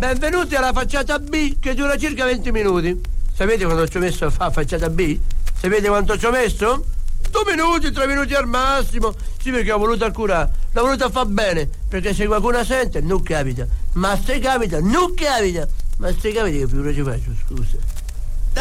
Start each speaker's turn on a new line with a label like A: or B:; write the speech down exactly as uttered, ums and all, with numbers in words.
A: benvenuti alla facciata B che dura circa venti minuti. Sapete quanto ci ho messo a fare facciata B? Sapete quanto ci ho messo? Due minuti, tre minuti al massimo. Sì, perché ho voluto curare, l'ho voluto far bene, perché se qualcuno sente non capita, ma se capita non capita, ma se capita che figura ci faccio, scusa.